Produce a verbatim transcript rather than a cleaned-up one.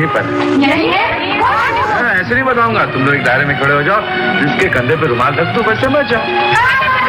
यहीं पर हाँ, ऐसे नहीं बताऊंगा। तुम लोग एक दायरे में खड़े हो जाओ, जिसके कंधे पे रुमाल रख दो, बस समझ जाओ।